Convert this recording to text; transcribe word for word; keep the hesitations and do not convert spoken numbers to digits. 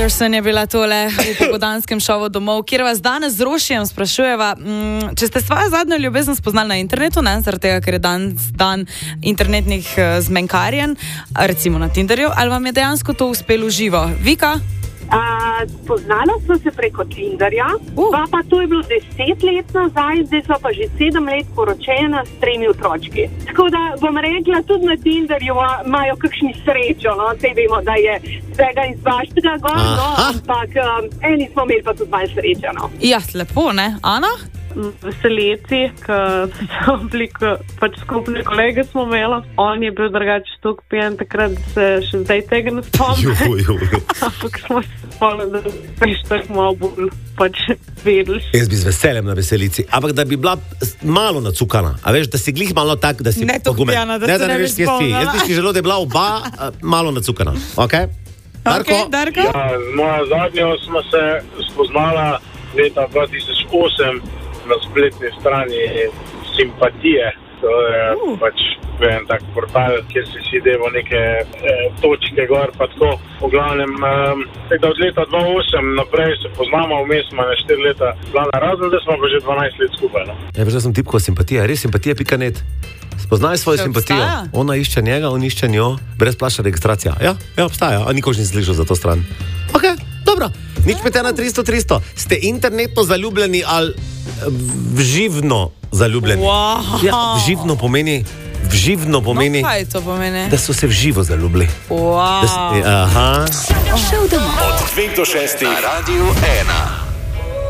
Anderson je bila tole v popoldanskem šovu Domov, kjer vas danes z Rošijem sprašujeva, mm, če ste svojo zadnjo ljubezen spoznali na internetu, ne, zaradi tega, ker je dan, dan internetnih uh, zmenkarjen, recimo na Tinderju, ali vam je dejansko to uspelo živo? Vika? Uh, spoznala smo se preko Tinderja, uh. pa, pa to je bilo deset let nazaj, zdaj smo pa že sedem let poročena s tremi otročki. Tako da bom rekla, tudi na Tinderju imajo kakšni srečo, no? Sej vemo, da je vsega in svaštega gor, no? Ampak um, eni smo imeli pa tudi malo srečo. No? Ja, lepo, ne? Ana? Veseleci, ker so bili pač skupne kolege smo imeli. On je bil drugače tok pijan takrat, da se še zdaj tega ne spomnim. Ampak smo se spomnili, da veš tako malo bolj pač vedeli. Jaz bi z veseljem na veselici, ampak da bi bila malo nacukana. A veš, da si glih malo tak, da si ne tok pijana, da, ne, da da ne veš, kje si. Jaz bi si želel, da je bila oba uh, malo nacukana. Ok? Darko? Okay, Darko? Ja, moja zadnjo smo se spoznala leta dva tisoč osem na spletni strani Simpatije. To je uh. pač en tak portal, kjer si si devo neke eh, točke gor, pa tako. V glavnem, eh, od leta dva tisoč osem naprej se poznamo, vmes smo na štiri leta plana razen, da smo pa že dvanajst let skupaj. No? Ja, veš, da sem tipko Simpatija, res simpatija pika net. Spoznaj svojo simpatijo. Ona išče njega, on išče njo, brezplačna registracija. Ja, ja, obstaja, a nikož ni slišal za to stran. Ok, dobro. Nič pete na tristo tristo. Ste internetno zaljubljeni ali vživno zaljubljeni? Wow. Ja, vživno pomeni, vživno pomeni, no, kaj to pomeni? Da so se vživo zaljubili. Wow. Da si, aha. Šel domov. Od dveh do šestih na Radiu ena.